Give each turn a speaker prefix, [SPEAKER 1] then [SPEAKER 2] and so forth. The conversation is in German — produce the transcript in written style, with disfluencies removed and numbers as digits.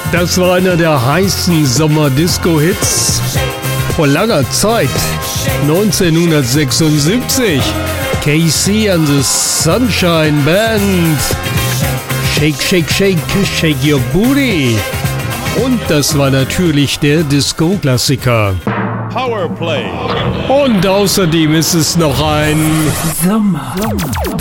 [SPEAKER 1] Das war einer der heißen Sommer-Disco-Hits vor langer Zeit, 1976. KC and the Sunshine Band. Shake, shake, shake, shake your booty. Und das war natürlich der Disco-Klassiker.
[SPEAKER 2] Powerplay.
[SPEAKER 1] Und außerdem ist es noch ein